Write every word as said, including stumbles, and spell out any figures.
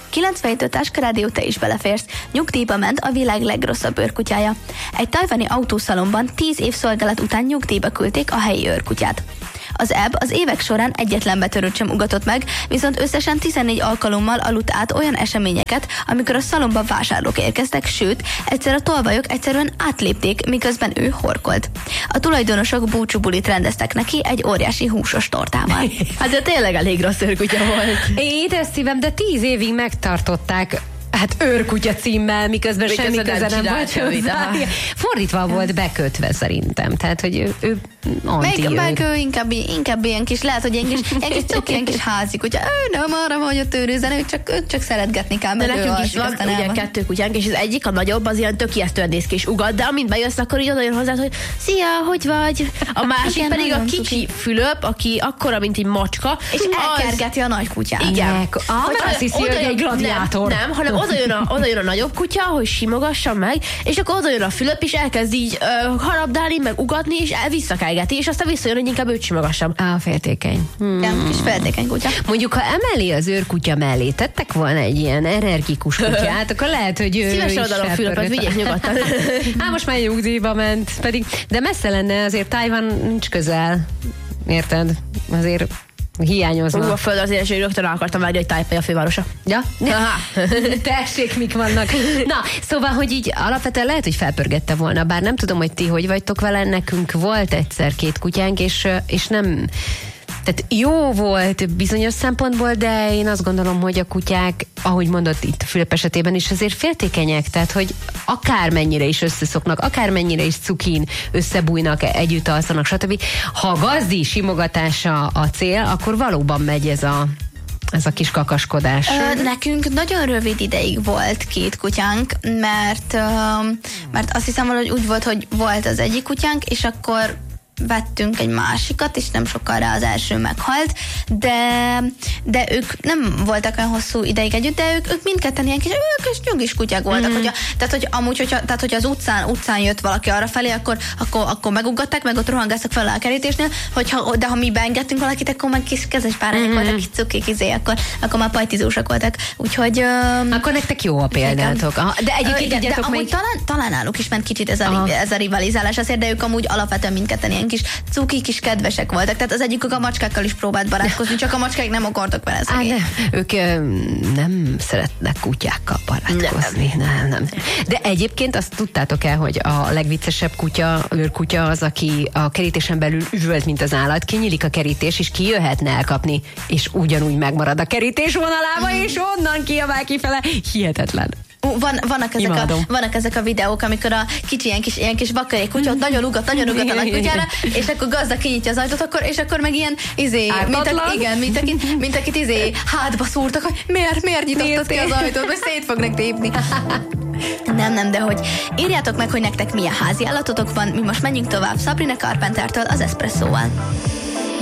kilencvenhét Táskarádió, te is beleférsz. Nyugdíjba ment a világ legrosszabb őrkutyája. Egy tajvani autószalomban tíz év szolgálat után nyugdíjba küldték a helyi őrkutyát. Az ebb az évek során egyetlen betörőt sem ugatott meg, viszont összesen tizennégy alkalommal aludt át olyan eseményeket, amikor a szalomba vásárlók érkeztek, sőt, egyszer a tolvajok egyszerűen átlépték, miközben ő horkolt. A tulajdonosok búcsúbulit rendeztek neki egy óriási húsos tortával. Hát de tényleg elég rossz őrkutya volt. Édes szívem, de tíz évig megtartották hát őrkutya címmel, miközben, miközben semmi köze nem, nem volt hozzá. Fordítva volt bekötve szerintem. Tehát, hogy ő, ő anti meg, meg ő inkább, inkább ilyen kis, lehet, hogy ilyen kis, ilyen kis cuk, ilyen kis házi kutya. Ő nem arra, hogy ott őrizzen, ő csak, őt csak szeretgetni kell. De nekünk is van ugye elvan. Kettő kutyánk, és az egyik, a nagyobb, az ilyen tök ijesztően néz ki és ugat, de amint bejössz, akkor így oda jön hozzád, hogy szia, hogy vagy? A másik igen, pedig a kicsi cuki. Fülöp, aki akkora, mint egy macska. És elkergeti a nagy kutyát. Igen. Ah, hogy azt hiszi, hogy egy gladiátor. Nem, nem, hanem oda jön, a, oda jön a nagyobb kutya, hogy simogassam meg, és akkor oda jön a Fülöp, és elkezd így uh, harabdálni, meg ugatni, és visszakelgeti, és aztán visszajön, hogy inkább őt simogassam. Á, féltékeny. Hmm. Igen, kis féltékeny kutya. Mondjuk, ha emeli az őrkutya mellé, tettek volna egy ilyen energikus kutyát, akkor lehet, hogy ő szívesen odaadom a Fülöpöt, vigyék nyugodtan. Hát most már nyugdíjba ment, pedig, de messze lenne, azért Tajvan nincs közel. Érted? Azért hiányozna. Ú, a föld azért, hogy rögtön akartam várni, hogy Tajpej a fővárosa. Ja? Tessék, mik vannak. Na, szóval, hogy így alapvetően lehet, hogy felpörgette volna, bár nem tudom, hogy ti hogy vagytok vele, nekünk volt egyszer két kutyánk, és, és nem... Tehát jó volt bizonyos szempontból, de én azt gondolom, hogy a kutyák, ahogy mondott itt Fülöp esetében is, azért féltékenyek, tehát hogy akármennyire is összeszoknak, akármennyire is cukin összebújnak, együtt alszanak, stb. Ha a gazdi simogatása a cél, akkor valóban megy ez a ez a kis kakaskodás. Ö, nekünk nagyon rövid ideig volt két kutyánk, mert, ö, mert azt hiszem, hogy úgy volt, hogy volt az egyik kutyánk, és akkor vettünk egy másikat, és nem sokára az első meghalt, de, de ők nem voltak olyan hosszú ideig együtt, de ők, ők mindketten ilyen kis, ők is nyugis kutyák voltak. Mm. Hogyha, tehát, hogy amúgy, hogyha, tehát, hogy az utcán, utcán jött valaki arra felé, akkor, akkor, akkor megugatták, meg ott rohangáztak fel a kerítésnél, hogyha, de ha mi beengedtünk valakit, akkor meg kis kezes párányok mm. voltak, kis cukik, izé, akkor, akkor már pajtizósak voltak. Úgyhogy... Um, akkor nektek jó a példátok. Aha, de egyébként igen, de amúgy még... talán, talán náluk is ment kicsit ez a, ez a rivalizálás, azért, de ők amúgy alapvetően mindketten ilyen kis cukik is kedvesek voltak. Tehát az egyikük a macskákkal is próbált barátkozni, csak a macskák nem akartak vele szegény. Ők ö, nem szeretnek kutyákkal barátkozni. Nem. nem, nem. De egyébként azt tudtátok el, hogy a legviccesebb kutya, őrkutya az, aki a kerítésen belül üvölt, mint az állat, kinyílik a kerítés, és kijöhetne elkapni, és ugyanúgy megmarad a kerítés vonalába, mm. és onnan kiabál kifele. Hihetetlen. Van, vannak, ezek a, vannak ezek a videók, amikor a kicsi ilyen kis, ilyen kis vakkai kutya ott nagyon ugat, nagyon ugat a nagy kutyára, és akkor gazda kinyitja az ajtót, akkor, és akkor meg ilyen izé, mint a, igen, mint akit, mint akit izé hátba szúrtak, hogy miért, miért nyitottad ki az ajtót, vagy szét fognak tépni. Nem, nem, de hogy írjátok meg, hogy nektek milyen házi állatotok van, mi most menjünk tovább Sabrina Carpentertől az Espresszóval.